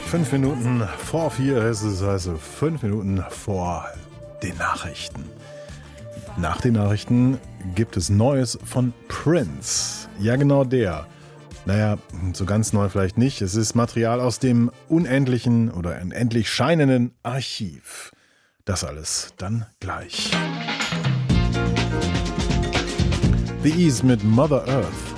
5 Minuten vor 4 ist es, also 5 Minuten vor den Nachrichten. Nach den Nachrichten gibt es Neues von Prince. Ja, genau der. Naja, so ganz neu vielleicht nicht. Es ist Material aus dem unendlichen oder unendlich scheinenden Archiv. Das alles dann gleich. The Ease mit Mother Earth.